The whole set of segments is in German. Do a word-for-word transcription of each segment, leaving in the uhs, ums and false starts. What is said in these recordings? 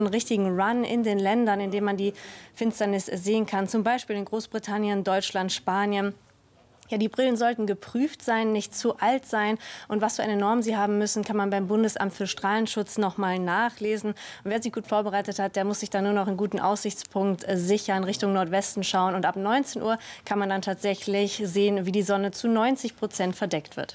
einen richtigen Run in den Ländern, in denen man die Finsternis sehen kann, zum Beispiel in Großbritannien, Deutschland, Spanien. Ja, die Brillen sollten geprüft sein, nicht zu alt sein. Und was für eine Norm sie haben müssen, kann man beim Bundesamt für Strahlenschutz noch mal nachlesen. Und wer sich gut vorbereitet hat, der muss sich dann nur noch einen guten Aussichtspunkt sichern, Richtung Nordwesten schauen. Und ab neunzehn Uhr kann man dann tatsächlich sehen, wie die Sonne zu neunzig Prozent verdeckt wird.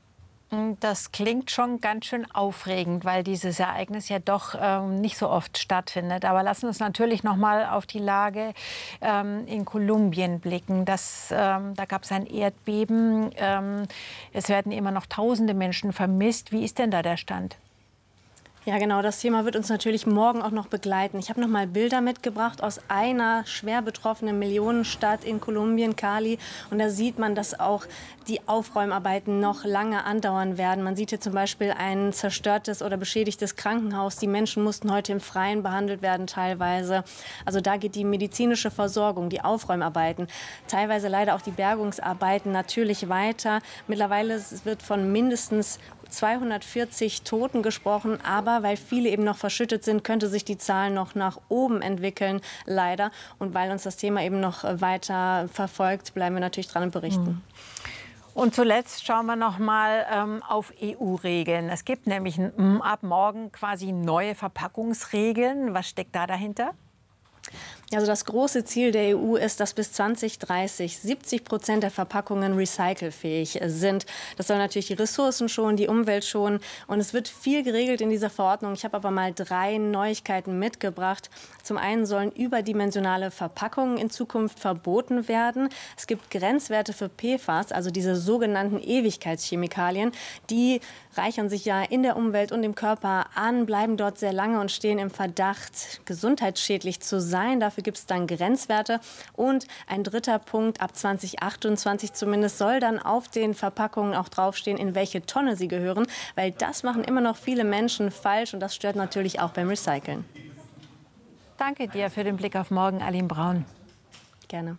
Das klingt schon ganz schön aufregend, weil dieses Ereignis ja doch ähm, nicht so oft stattfindet. Aber lassen wir uns natürlich noch mal auf die Lage ähm, in Kolumbien blicken. Das, ähm, da gab es ein Erdbeben. Ähm, es werden immer noch tausende Menschen vermisst. Wie ist denn da der Stand? Ja, genau, das Thema wird uns natürlich morgen auch noch begleiten. Ich habe noch mal Bilder mitgebracht aus einer schwer betroffenen Millionenstadt in Kolumbien, Cali. Und da sieht man, dass auch die Aufräumarbeiten noch lange andauern werden. Man sieht hier zum Beispiel ein zerstörtes oder beschädigtes Krankenhaus. Die Menschen mussten heute im Freien behandelt werden teilweise. Also da geht die medizinische Versorgung, die Aufräumarbeiten, teilweise leider auch die Bergungsarbeiten natürlich weiter. Mittlerweile wird von mindestens zweihundertvierzig Toten gesprochen, aber weil viele eben noch verschüttet sind, könnte sich die Zahl noch nach oben entwickeln, leider. Und weil uns das Thema eben noch weiter verfolgt, bleiben wir natürlich dran und berichten. Und zuletzt schauen wir noch mal ähm, auf E U-Regeln. Es gibt nämlich ab morgen quasi neue Verpackungsregeln. Was steckt da dahinter? Also das große Ziel der E U ist, dass bis zwanzig dreißig siebzig Prozent der Verpackungen recycelfähig sind. Das soll natürlich die Ressourcen schonen, die Umwelt schonen. Und es wird viel geregelt in dieser Verordnung. Ich habe aber mal drei Neuigkeiten mitgebracht. Zum einen sollen überdimensionale Verpackungen in Zukunft verboten werden. Es gibt Grenzwerte für P F A S, also diese sogenannten Ewigkeitschemikalien. Die reichern sich ja in der Umwelt und im Körper an, bleiben dort sehr lange und stehen im Verdacht, gesundheitsschädlich zu sein. Dafür gibt es dann Grenzwerte. Und ein dritter Punkt, ab zwanzig achtundzwanzig zumindest, soll dann auf den Verpackungen auch draufstehen, in welche Tonne sie gehören. Weil das machen immer noch viele Menschen falsch und das stört natürlich auch beim Recyceln. Danke dir für den Blick auf morgen, Aline Braun. Gerne.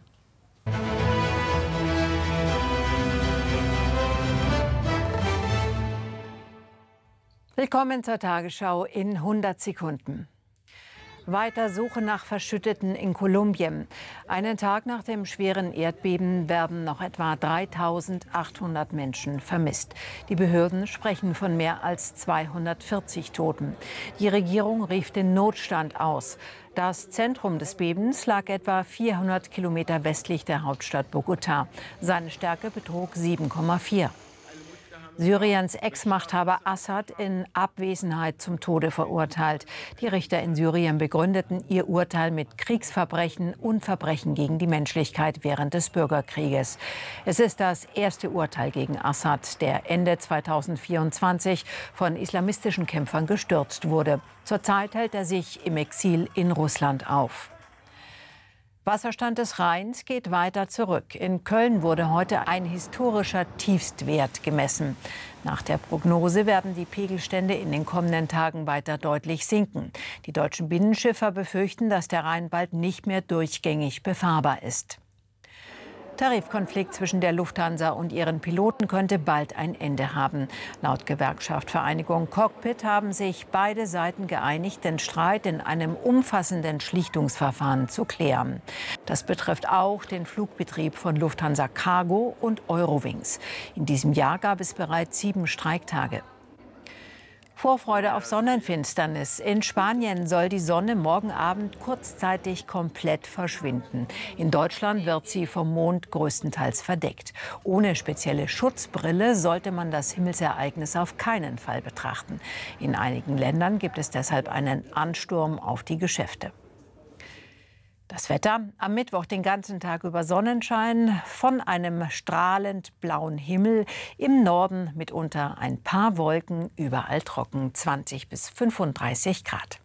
Willkommen zur Tagesschau in hundert Sekunden. Weiter Suche nach Verschütteten in Kolumbien. Einen Tag nach dem schweren Erdbeben werden noch etwa dreitausendachthundert Menschen vermisst. Die Behörden sprechen von mehr als zweihundertvierzig Toten. Die Regierung rief den Notstand aus. Das Zentrum des Bebens lag etwa vierhundert Kilometer westlich der Hauptstadt Bogotá. Seine Stärke betrug sieben Komma vier. Syriens Ex-Machthaber Assad in Abwesenheit zum Tode verurteilt. Die Richter in Syrien begründeten ihr Urteil mit Kriegsverbrechen und Verbrechen gegen die Menschlichkeit während des Bürgerkrieges. Es ist das erste Urteil gegen Assad, der Ende zweitausendvierundzwanzig von islamistischen Kämpfern gestürzt wurde. Zurzeit hält er sich im Exil in Russland auf. Wasserstand des Rheins geht weiter zurück. In Köln wurde heute ein historischer Tiefstwert gemessen. Nach der Prognose werden die Pegelstände in den kommenden Tagen weiter deutlich sinken. Die deutschen Binnenschiffer befürchten, dass der Rhein bald nicht mehr durchgängig befahrbar ist. Tarifkonflikt zwischen der Lufthansa und ihren Piloten könnte bald ein Ende haben. Laut Gewerkschaft Vereinigung Cockpit haben sich beide Seiten geeinigt, den Streit in einem umfassenden Schlichtungsverfahren zu klären. Das betrifft auch den Flugbetrieb von Lufthansa Cargo und Eurowings. In diesem Jahr gab es bereits sieben Streiktage. Vorfreude auf Sonnenfinsternis. In Spanien soll die Sonne morgen Abend kurzzeitig komplett verschwinden. In Deutschland wird sie vom Mond größtenteils verdeckt. Ohne spezielle Schutzbrille sollte man das Himmelsereignis auf keinen Fall betrachten. In einigen Ländern gibt es deshalb einen Ansturm auf die Geschäfte. Das Wetter: am Mittwoch den ganzen Tag über Sonnenschein, von einem strahlend blauen Himmel, im Norden mitunter ein paar Wolken, überall trocken, zwanzig bis fünfunddreißig Grad.